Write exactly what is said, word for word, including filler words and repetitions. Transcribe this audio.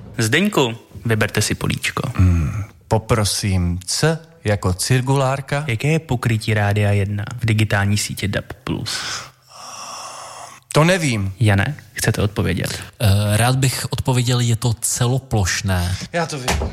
Zdeňku, vyberte si políčko. Hmm, poprosím, C jako cirkulárka. Jaké je pokrytí Rádia jedna v digitální sítě D A B plus? To nevím. Jane, chcete odpovědět? Rád bych odpověděl, je to celoplošné. Já to vím.